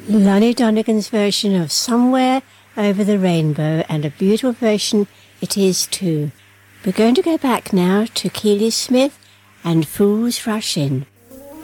Lonnie Donegan's version of Somewhere Over the Rainbow, and a beautiful version it is too. We're going to go back now to Keely Smith and Fools Rush In.